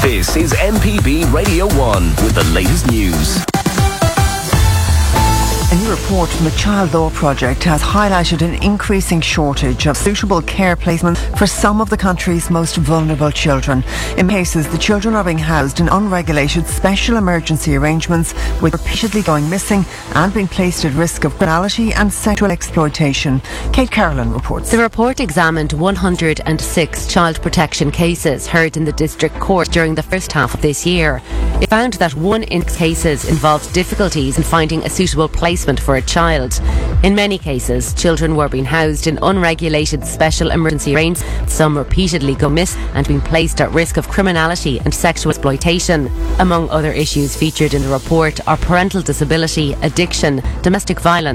This is MPB Radio 1 with the latest news. A new report from the Child Law Project has highlighted an increasing shortage of suitable care placements for some of the country's most vulnerable children. In cases, the children are being housed in unregulated special emergency arrangements, with repeatedly going missing and being placed at risk of criminality and sexual exploitation. Kate Carolyn reports. The report examined 106 child protection cases heard in the district court during the first half of this year. It found that 1 in 6 cases involved difficulties in finding a suitable placement for a child. In many cases, children were being housed in unregulated special emergency arrangements, some repeatedly go missing and being placed at risk of criminality and sexual exploitation. Among other issues featured in the report are parental disability, addiction, domestic violence,